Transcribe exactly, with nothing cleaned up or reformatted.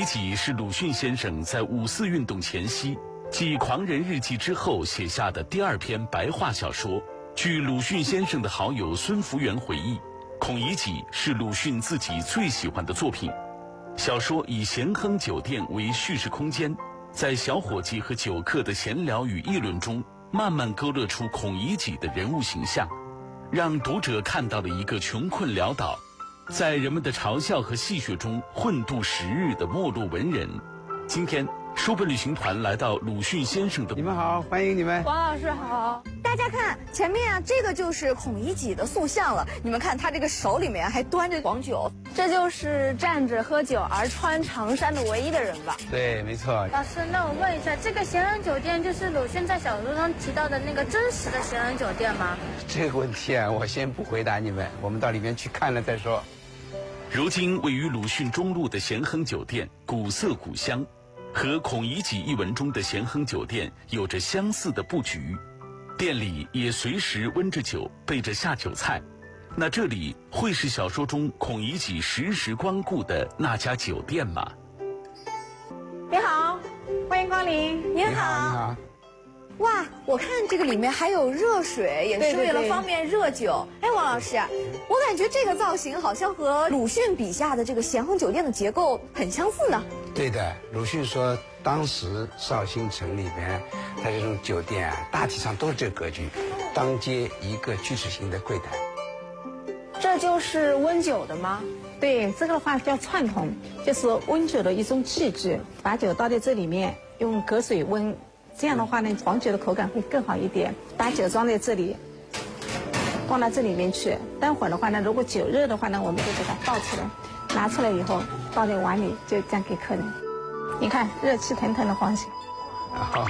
乙己是鲁迅先生在五四运动前夕继《狂人日记》之后写下的第二篇白话小说。据鲁迅先生的好友孙福元回忆，孔乙己是鲁迅自己最喜欢的作品。小说以咸亨酒店为叙事空间，在小伙计和酒客的闲聊与议论中，慢慢勾勒出孔乙己的人物形象，让读者看到了一个穷困潦倒，在人们的嘲笑和戏谑中混度时日的没落文人。今天书本旅行团来到鲁迅先生的， 你们好，欢迎你们。 王老师好。 大家看前面啊，这个就是孔乙己的塑像了。你们看他这个手里面还端着黄酒， 这就是站着喝酒而穿长衫的唯一的人吧？ 对，没错。 老师，那我问一下，这个咸亨酒店就是鲁迅在小说中提到的那个真实的咸亨酒店吗？ 这个问题啊，我先不回答你们，我们到里面去看了再说。 如今位于鲁迅中路的咸亨酒店古色古香，和孔乙己一文中的咸亨酒店有着相似的布局，店里也随时温着酒，备着下酒菜。那这里会是小说中孔乙己时时光顾的那家酒店吗？ 你好，欢迎光临。 您好。 你好，你好。 哇，我看这个里面还有热水，也是为了方便热酒。哎，王老师，我感觉这个造型好像和鲁迅笔下的这个咸亨酒店的结构很相似呢。 对的，鲁迅说当时绍兴城里边，它这种酒店啊，大体上都是这个格局，当街一个锯齿形的柜台。 这就是温酒的吗？ 对，这个的话叫串桶，就是温酒的一种器具，把酒倒在这里面，用隔水温。这样的话呢，黄酒的口感会更好一点。把酒装在这里，放到这里面去。待会儿的话呢，如果酒热的话呢，我们就给它倒出来，拿出来以后倒在碗里，就这样给客人。你看，热气腾腾的黄酒。 好。